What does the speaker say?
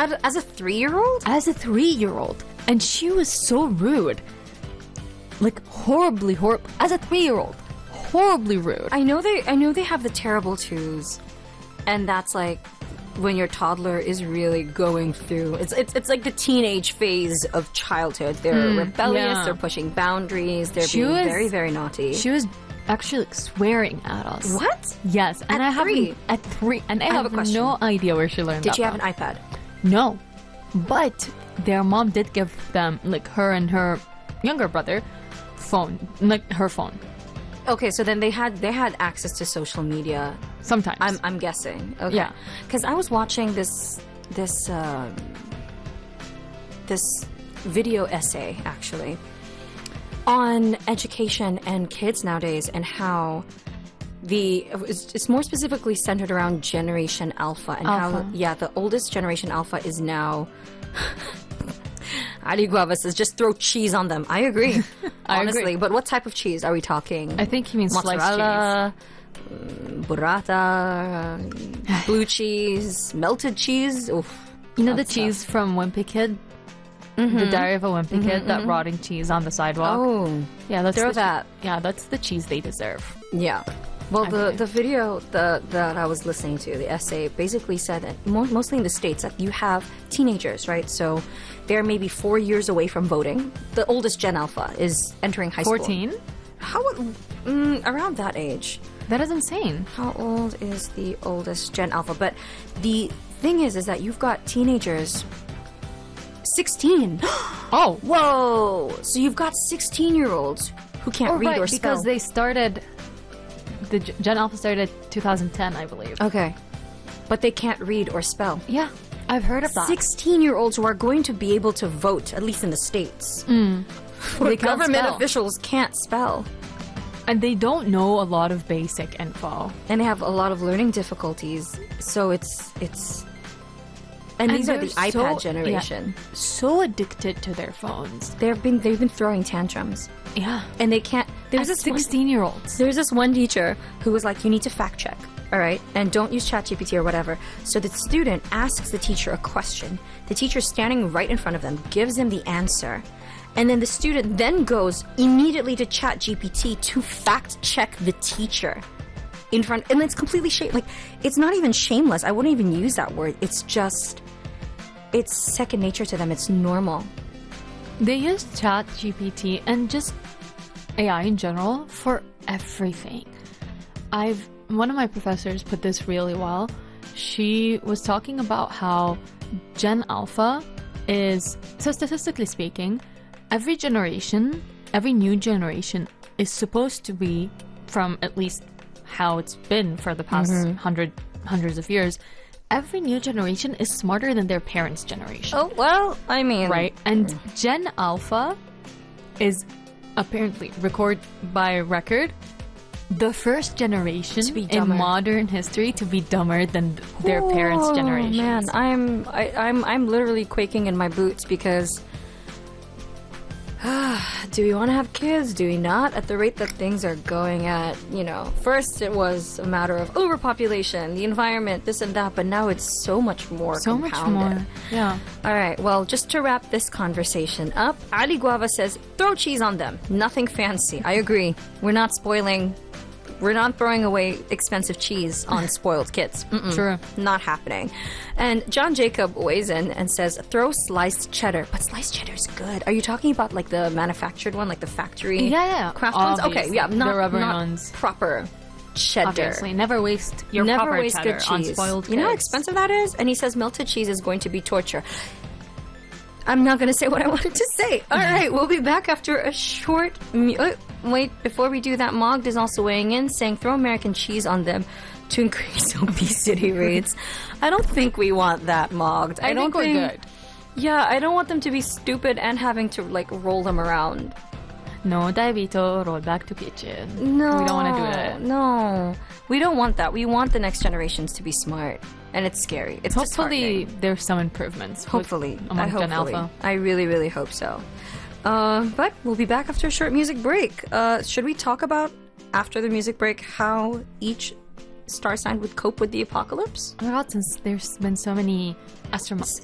As a 3-year-old? As a 3-year-old. And she was so rude. Like, horribly. As a 3-year-old. Horribly rude. I know they have the terrible twos, and that's like when your toddler is really going through. It's like the teenage phase of childhood. They're rebellious. yeah. They're pushing boundaries. They're She being was- very, very naughty. She was actually like, swearing at us. What? Yes, and At 3? At 3, and I have a have question. no idea where she learned Did that she have from. an iPad? No, but their mom did give them, like, her and her younger brother, phone, like her phone. Okay, so then they had access to social media. Sometimes. I'm guessing. Okay. Yeah. Because I was watching this video essay actually on education and kids nowadays, and how it's more specifically centered around Generation Alpha and Alpha. how the oldest Generation Alpha is now. Ali Guava says, just throw cheese on them. I agree. I Honestly, agree. But what type of cheese are we talking? I think he means sliced Mozzarella, burrata, blue cheese, melted cheese. Oof. You know the That's cheese from Wimpy Kid? The Diary of a Wimpy Kid, that rotting cheese on the sidewalk. Oh, Yeah, that's throw the, that. Yeah, that's the cheese they deserve. Yeah. Well, believe. the video that I was listening to, the essay, basically said that mostly in the States that you have teenagers, right? So they're maybe 4 years away from voting. The oldest Gen Alpha is entering high school. 14? How around that age? That is insane. How old is the oldest Gen Alpha? But the thing is that you've got teenagers. 16. Oh, Whoa! So you've got 16-year-olds who can't read or spell. because they started. The Gen Alpha started 2010, I believe. Okay. But they can't read or spell. Yeah, I've heard of that. 16-year-olds who are going to be able to vote, at least in the States. They can't Government spell. officials can't spell. And they don't know a lot of basic info. And they have a lot of learning difficulties. So it's and these are the they're iPad so- generation. yeah, so addicted to their phones. They've been throwing tantrums. Yeah. And they can't. There's a 16-year-olds. There's this one teacher who was like, you need to fact check, all right? And don't use ChatGPT or whatever. So the student asks the teacher a question. The teacher's standing right in front of them, gives him the answer. And then the student then goes immediately to ChatGPT to fact check the teacher in front. And it's completely like, it's not even shameless. I wouldn't even use that word. It's just, it's second nature to them. It's normal. They use ChatGPT and just AI in general for everything. One of my professors put this really well. She was talking about how Gen Alpha is, so statistically speaking, every new generation is supposed to be, from at least how it's been for the past hundreds of years, every new generation is smarter than their parents' generation. Oh, well, I mean. Right? And Gen Alpha is apparently, by record, the first generation To be in dumber. modern history to be dumber than their parents' Oh, generation. Man, I'm literally quaking in my boots because do we want to have kids? Do we not? At the rate that things are going at, first it was a matter of overpopulation, the environment, this and that, but now it's so much more So much compounded. more. Yeah. All right, well, just to wrap this conversation up, Ali Guava says, throw cheese on them. Nothing fancy. I agree. We're not throwing away expensive cheese on spoiled kids. True. Not happening. And John Jacob weighs in and says, throw sliced cheddar. But sliced cheddar is good. Are you talking about like the manufactured one, like the factory Yeah. craft ones? Okay, Obviously. yeah, The not rubber ones. proper cheddar. Obviously, never waste your Never proper waste cheddar good on cheese. spoiled You know how kids. expensive that is? And he says melted cheese is going to be torture. I'm not going to say what I wanted to say. All right, we'll be back after a short... wait, before we do that, Mogd is also weighing in, saying throw American cheese on them to increase obesity rates. I don't think we want that, Mogd. I think we're good. Yeah, I don't want them to be stupid and having to, roll them around. No, Daivito, roll back to kitchen. No. We don't want to do that. No. We don't want that. We want the next generations to be smart. And it's scary. It's Hopefully, disheartening. there's some improvements. Hopefully. Among Gen hopefully. Alpha. I really, really hope so. But we'll be back after a short music break. Should we talk about, after the music break, how each star sign would cope with the apocalypse? Oh my god, since there's been so many